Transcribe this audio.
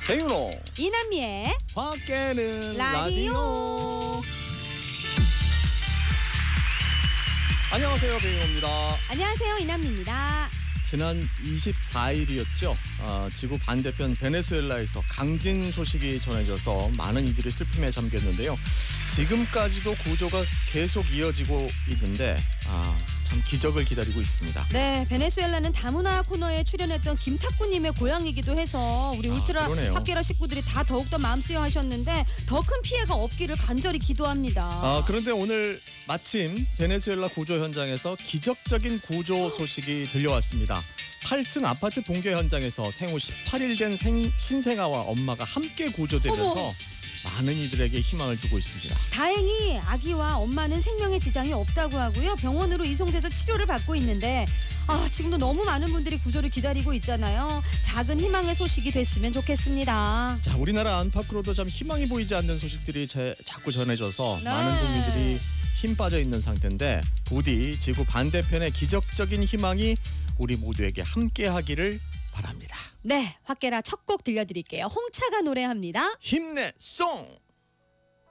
배윤호 이남미의 밖에는 라디오. 안녕하세요, 배윤호입니다. 안녕하세요, 이남미입니다. 지난 24일이었죠. 지구 반대편 베네수엘라에서 강진 소식이 전해져서 많은 이들이 슬픔에 잠겼는데요. 지금까지도 구조가 계속 이어지고 있는데 참 기적을 기다리고 있습니다. 네, 베네수엘라는 다문화 코너에 출연했던 김탁구님의 고향이기도 해서 우리 울트라 그러네요. 팟캐러 식구들이 다 더욱더 마음 쓰여 하셨는데 더 큰 피해가 없기를 간절히 기도합니다. 그런데 오늘 마침 베네수엘라 구조 현장에서 기적적인 구조 소식이 들려왔습니다. 8층 아파트 붕괴 현장에서 생후 18일 된 신생아와 엄마가 함께 구조되면서 어머. 많은 이들에게 희망을 주고 있습니다. 다행히 아기와 엄마는 생명에 지장이 없다고 하고요. 병원으로 이송돼서 치료를 받고 있는데 지금도 너무 많은 분들이 구조를 기다리고 있잖아요. 작은 희망의 소식이 됐으면 좋겠습니다. 자, 우리나라 안팎으로도 참 희망이 보이지 않는 소식들이 자꾸 전해져서 네. 많은 국민들이 힘 빠져 있는 상태인데 부디 지구 반대편의 기적적인 희망이 우리 모두에게 함께하기를 바랍니다. 네, 확계라 첫 곡 들려드릴게요. 홍차가 노래합니다. 힘내 송!